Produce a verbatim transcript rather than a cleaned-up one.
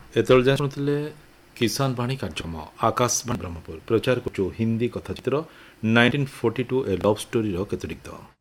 ଏତେବେଳେ ଯାଏଁ ଶୁଣୁଥିଲେ କିଷାନ ବାଣୀ କାର୍ଯ୍ୟକ୍ରମ ଆକାଶବାଣୀ ବ୍ରହ୍ମପୁର ପ୍ରଚାର କରୁଛୁ ହିନ୍ଦୀ କଥାଚିତ୍ର ନାଇଣ୍ଟିନ୍ ଫୋର୍ଟି ଟୁ ଏ ଲଭ୍ ଷ୍ଟୋରିର କେତୋଟି ଗୀତ।